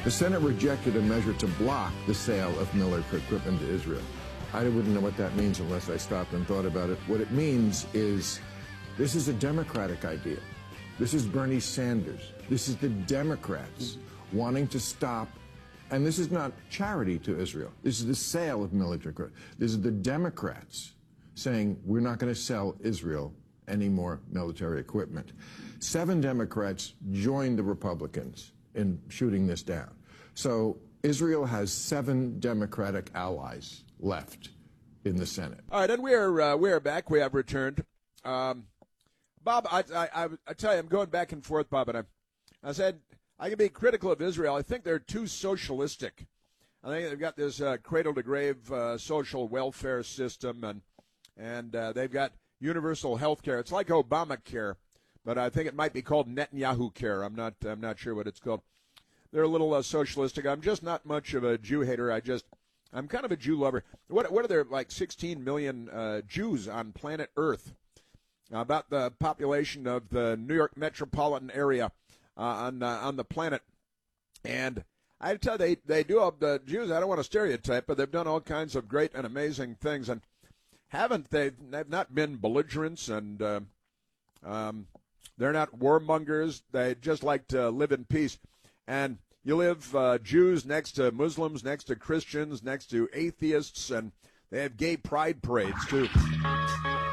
The Senate rejected a measure to block the sale of military equipment to Israel. I wouldn't know what that means unless I stopped and thought about it. What it means is this is a Democratic idea. This is Bernie Sanders. This is the Democrats wanting to stop. And this is not charity to Israel. This is the sale of military equipment. This is the Democrats saying we're not going to sell Israel any more military equipment. 7 Democrats joined the Republicans in shooting this down. So Israel has 7 Democratic allies left in the Senate. All right, and we are back. We have returned. Bob, I tell you, I'm going back and forth, Bob, and I said I can be critical of Israel. I think they're too socialistic. I think they've got this cradle-to-grave social welfare system, and they've got universal health care. It's like Obamacare, but I think it might be called Netanyahu care. I'm not sure what it's called. They're a little socialistic. I'm just not much of a Jew hater. I'm kind of a Jew lover. What are there, like 16 million Jews on planet Earth? About the population of the New York metropolitan area on the planet. And I tell you, they do have the Jews, I don't want to stereotype, but they've done all kinds of great and amazing things. And they've not been belligerents, and they're not warmongers. They just like to live in peace. And you live Jews next to Muslims, next to Christians, next to atheists, and they have gay pride parades, too.